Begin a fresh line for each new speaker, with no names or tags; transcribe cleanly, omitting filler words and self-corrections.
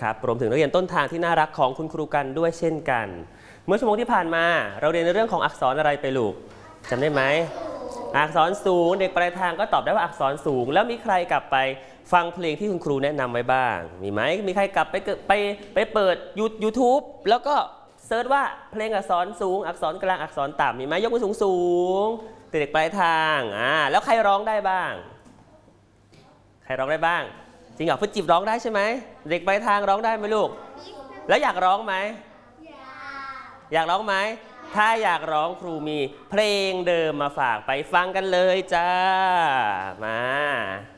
นะครับรวมถึงนักเรียนต้นทางที่น่ารักของคุณครูกันด้วยเช่นกันเมื่อชั่วโมงที่ผ่านมาเราเรียนในเรื่องของอักษรอะไรไปลูกจำได้ไหมอักษรสูงเด็กปลายทางก็ตอบได้ว่าอักษรสูงแล้วมีใครกลับไปฟังเพลงที่คุณครูแนะนำไว้บ้างมีไหมมีใครกลับไปเปิดYouTube แล้วก็เซิร์ชว่าเพลงอักษรสูงอักษรกลางอักษรต่ำมีไหมยกมือสูงเด็กปลายทางแล้วใครร้องได้บ้างใครร้องได้บ้างจริงเหรอฟุตจิบร้องได้ใช่ไหมเด็กปลายทางร้องได้ไหมลูกแล้วอยากร้องไหมอยากร้องไหมถ้าอยากร้องครูมีเพลงเดิมมาฝากไปฟังกันเลยจ้ามา